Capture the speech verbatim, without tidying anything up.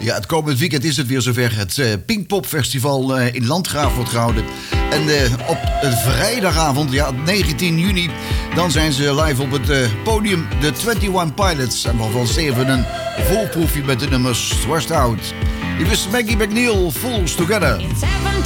Ja, het komend weekend is het weer zover. Het uh, Pinkpop Festival uh, in Landgraaf wordt gehouden. En uh, op uh, vrijdagavond, ja, negentien juni... dan zijn ze live op het uh, podium, de eenentwintig Pilots. En waarvan Steven een voorproefje met de nummers Thrust Out. Hier is Maggie McNeil, Fools Together.